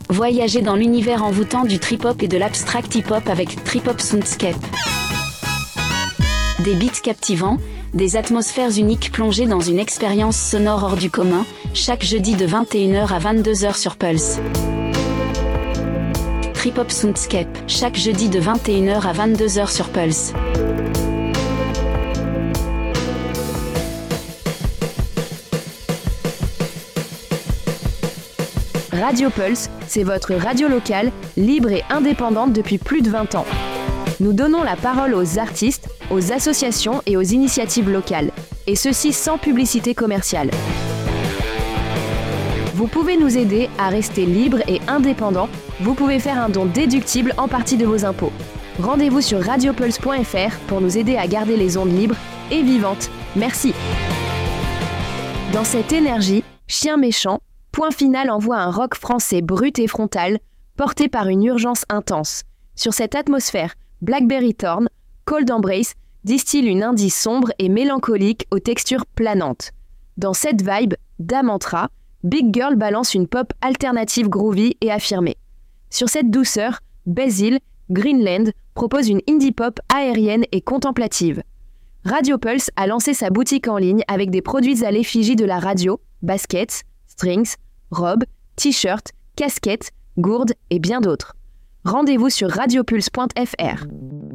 Voyagez dans l'univers envoûtant du trip-hop et de l'abstract hip-hop avec Trip-Hop Soundscape. Des beats captivants, des atmosphères uniques plongées dans une expérience sonore hors du commun, chaque jeudi de 21h à 22h sur Pulse. Trip-Hop Soundscape, chaque jeudi de 21h à 22h sur Pulse. Radio Pulse, c'est votre radio locale, libre et indépendante depuis plus de 20 ans. Nous donnons la parole aux artistes, aux associations et aux initiatives locales, et ceci sans publicité commerciale. Vous pouvez nous aider à rester libre et indépendant. Vous pouvez faire un don déductible en partie de vos impôts. Rendez-vous sur radiopulse.fr pour nous aider à garder les ondes libres et vivantes. Merci. Dans cette énergie, Chien Méchant, Point Final envoie un rock français brut et frontal, porté par une urgence intense. Sur cette atmosphère, Blackberry Thorn, Cold Embrace, distille une indie sombre et mélancolique aux textures planantes. Dans cette vibe, Damantra, Big Girl balance une pop alternative groovy et affirmée. Sur cette douceur, Basil, Greenland propose une indie pop aérienne et contemplative. Radio Pulse a lancé sa boutique en ligne avec des produits à l'effigie de la radio, baskets, strings, robes, t-shirts, casquettes, gourdes et bien d'autres. Rendez-vous sur radiopulse.fr.